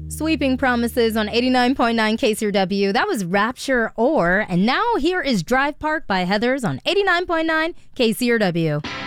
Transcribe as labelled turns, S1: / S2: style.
S1: Sweeping Promises on 89.9 KCRW. That was Rapture Or. And now here is Drive Park by Heathers on 89.9 KCRW.